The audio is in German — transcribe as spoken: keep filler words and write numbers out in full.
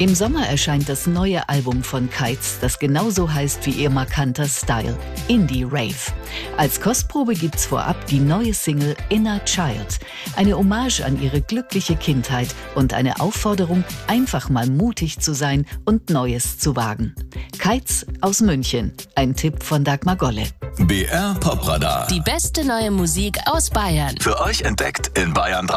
Im Sommer erscheint das neue Album von Kites, das genauso heißt wie ihr markanter Style, Indie Rave. Als Kostprobe gibt's vorab die neue Single Inner Child, eine Hommage an ihre glückliche Kindheit und eine Aufforderung, einfach mal mutig zu sein und Neues zu wagen. Kites aus München, ein Tipp von Dagmar Golle. B R Pop Radar. Die beste neue Musik aus Bayern. Für euch entdeckt in Bayern drei.